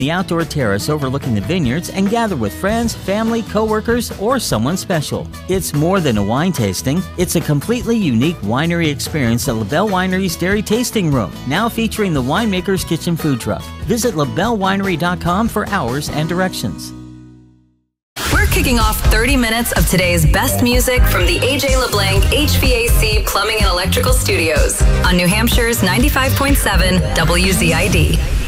the outdoor terrace overlooking the vineyards and gather with friends, family, co-workers, or someone special. It's more than a wine tasting. It's a completely unique winery experience at LaBelle Winery's Dairy Tasting Room, now featuring the Winemaker's Kitchen food truck. Visit labellewinery.com for hours and directions. We're kicking off 30 minutes of today's best music from the A.J. LeBlanc HVAC Plumbing and Electrical Studios on New Hampshire's 95.7 WZID.